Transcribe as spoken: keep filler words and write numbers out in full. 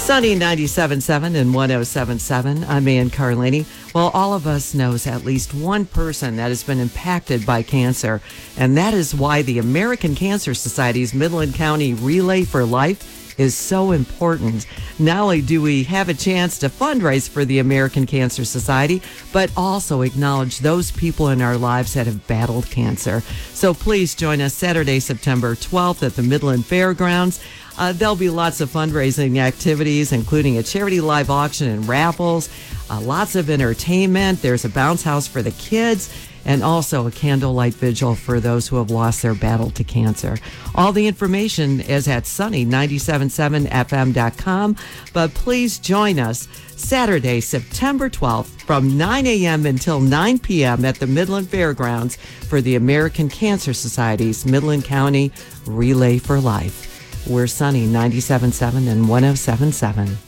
Sunny ninety-seven point seven and one oh seven point seven. I'm Ann Carlini. Well, all of us knows at least one person that has been impacted by cancer, and that is why the American Cancer Society's Midland County Relay for Life is so important. Not only do we have a chance to fundraise for the American Cancer Society, but also acknowledge those people in our lives that have battled cancer. So please join us Saturday, September twelfth at the Midland Fairgrounds. Uh, there'll be lots of fundraising activities, including a charity live auction and raffles, uh, lots of entertainment. There's a bounce house for the kids, and also a candlelight vigil for those who have lost their battle to cancer. All the information is at sunny nine seven seven f m dot com, but please join us Saturday, September twelfth from nine a.m. until nine p.m. at the Midland Fairgrounds for the American Cancer Society's Midland County Relay for Life. We're Sunny ninety-seven point seven and one oh seven point seven.